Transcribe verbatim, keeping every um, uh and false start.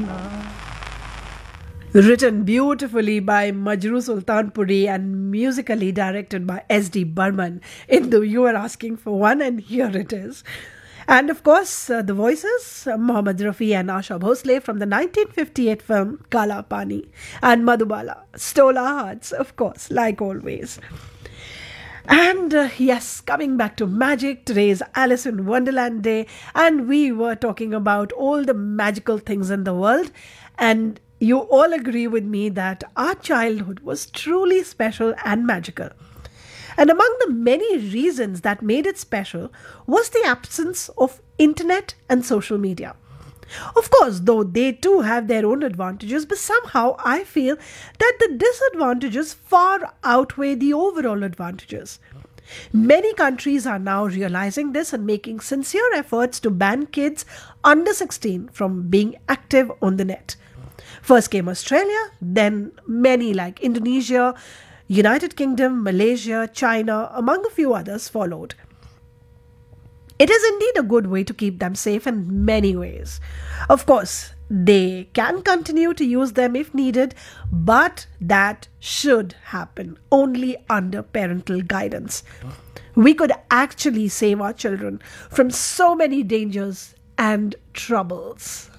Written beautifully by Majroo Sultanpuri and musically directed by S D. Burman. In the You Are Asking for One, and here it is. And of course, uh, the voices uh, Mohammad Rafi and Asha Bhosle from the nineteen fifty-eight film Kala Pani, and Madhubala stole our hearts, of course, like always. And uh, yes, coming back to magic, today's Alice in Wonderland Day, and we were talking about all the magical things in the world. And you all agree with me that our childhood was truly special and magical. And among the many reasons that made it special was the absence of internet and social media. Of course, though they too have their own advantages, but somehow I feel that the disadvantages far outweigh the overall advantages. Many countries are now realizing this and making sincere efforts to ban kids under sixteen from being active on the net. First came Australia, then many like Indonesia, United Kingdom, Malaysia, China, among a few others followed. It is indeed a good way to keep them safe in many ways. Of course, they can continue to use them if needed, but that should happen only under parental guidance. We could actually save our children from so many dangers and troubles.